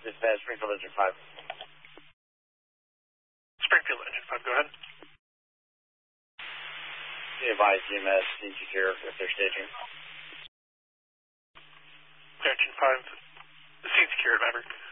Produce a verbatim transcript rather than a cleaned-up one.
Dispatch, Springfield Engine five. Springfield Engine five, go ahead. Be advised, G M S, scene secure if they're staging. Engine five, scene secure, Maverick.